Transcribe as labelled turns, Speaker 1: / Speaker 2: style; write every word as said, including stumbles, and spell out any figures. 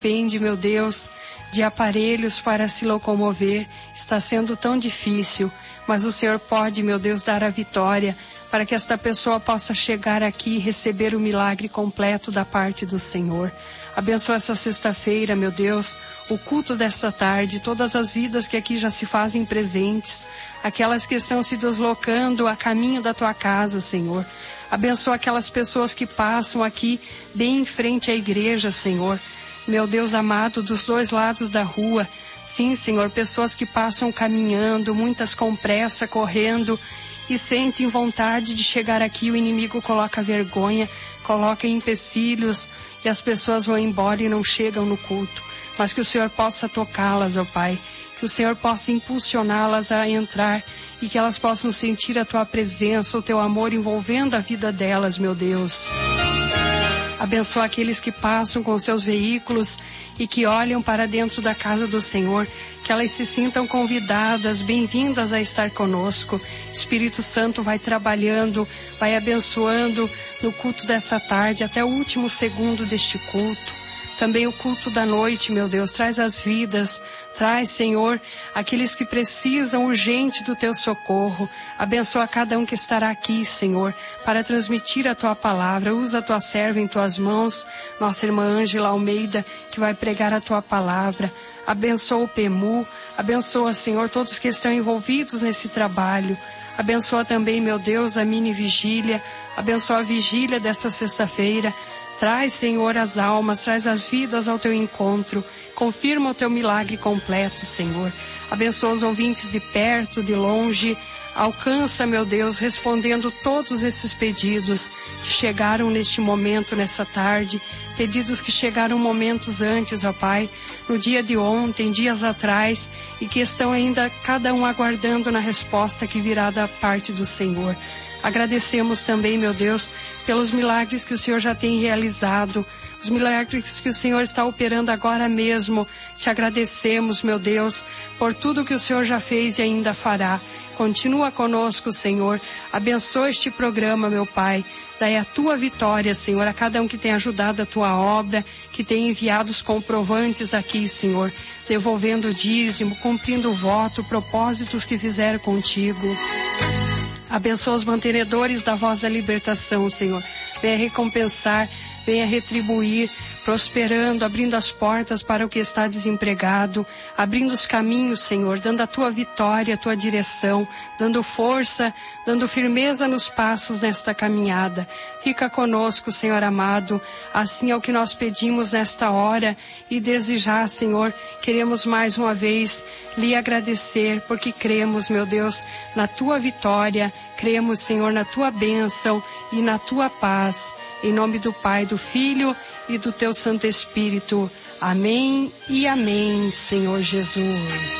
Speaker 1: Depende, meu Deus, de aparelhos para se locomover, está sendo tão difícil, mas o Senhor pode, meu Deus, dar a vitória para que esta pessoa possa chegar aqui e receber o milagre completo da parte do Senhor. Abençoa essa sexta-feira, meu Deus, o culto desta tarde, todas as vidas que aqui já se fazem presentes, aquelas que estão se deslocando a caminho da tua casa, Senhor. Abençoa aquelas pessoas que passam aqui bem em frente à igreja, Senhor. Meu Deus amado, dos dois lados da rua, sim, Senhor, pessoas que passam caminhando, muitas com pressa, correndo, e sentem vontade de chegar aqui, o inimigo coloca vergonha, coloca empecilhos, e as pessoas vão embora e não chegam no culto. Mas que o Senhor possa tocá-las, ó Pai, que o Senhor possa impulsioná-las a entrar, e que elas possam sentir a Tua presença, o Teu amor envolvendo a vida delas, meu Deus. Abençoa aqueles que passam com seus veículos e que olham para dentro da casa do Senhor, que elas se sintam convidadas, bem-vindas a estar conosco. Espírito Santo vai trabalhando, vai abençoando no culto dessa tarde até o último segundo deste culto. Também o culto da noite, meu Deus, traz as vidas, traz, Senhor, aqueles que precisam urgente do Teu socorro. Abençoa cada um que estará aqui, Senhor, para transmitir a Tua palavra. Usa a Tua serva em Tuas mãos, nossa irmã Ângela Almeida, que vai pregar a Tua palavra. Abençoa o P E M U, abençoa, Senhor, todos que estão envolvidos nesse trabalho. Abençoa também, meu Deus, a mini vigília, abençoa a vigília desta sexta-feira. Traz, Senhor, as almas, traz as vidas ao Teu encontro. Confirma o Teu milagre completo, Senhor. Abençoa os ouvintes de perto, de longe. Alcança, meu Deus, respondendo todos esses pedidos que chegaram neste momento, nessa tarde. Pedidos que chegaram momentos antes, ó Pai, no dia de ontem, dias atrás, e que estão ainda cada um aguardando na resposta que virá da parte do Senhor. Agradecemos também, meu Deus, pelos milagres que o Senhor já tem realizado, os milagres que o Senhor está operando agora mesmo. Te agradecemos, meu Deus, por tudo que o Senhor já fez e ainda fará. Continua conosco, Senhor. Abençoa este programa, meu Pai. Dai a Tua vitória, Senhor, a cada um que tem ajudado a Tua obra, que tem enviado os comprovantes aqui, Senhor, devolvendo o dízimo, cumprindo o voto, propósitos que fizeram contigo. Abençoa os mantenedores da voz da libertação, Senhor. Venha recompensar, venha retribuir, prosperando, abrindo as portas para o que está desempregado, abrindo os caminhos, Senhor, dando a Tua vitória, a Tua direção, dando força, dando firmeza nos passos nesta caminhada. Fica conosco, Senhor amado, assim é o que nós pedimos nesta hora, e desejar, Senhor, queremos mais uma vez lhe agradecer, porque cremos, meu Deus, na Tua vitória, cremos, Senhor, na Tua bênção e na Tua paz. Em nome do Pai, do Filho e do Teu Santo Espírito. Amém e amém, Senhor Jesus.